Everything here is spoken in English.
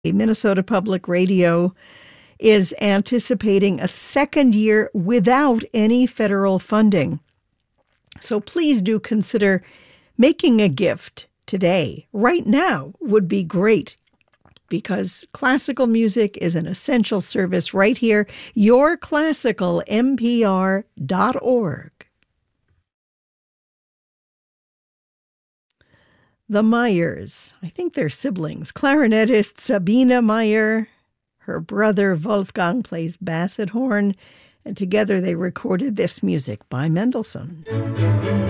Minnesota Public Radio is anticipating a second year without any federal funding. So please do consider making a gift today. Right now would be great, because classical music is an essential service right here. yourclassicalmpr.org. The Meyers, I think they're siblings. Clarinetist Sabine Meyer, her brother Wolfgang plays basset horn, and together they recorded this music by Mendelssohn.